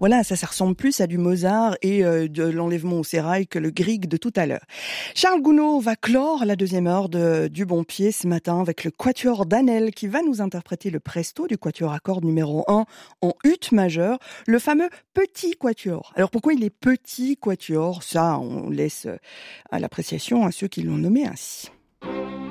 Voilà, ça ressemble plus à du Mozart et de l'enlèvement au sérail que le Grieg de tout à l'heure. Charles Gounod va clore la deuxième heure du Bon Pied ce matin avec le Quatuor Danel qui va nous interpréter le presto du Quatuor à cordes numéro 1 en ut majeur, le fameux petit Quatuor. Alors pourquoi il est petit Quatuor? Ça, on laisse à l'appréciation à ceux qui l'ont nommé ainsi.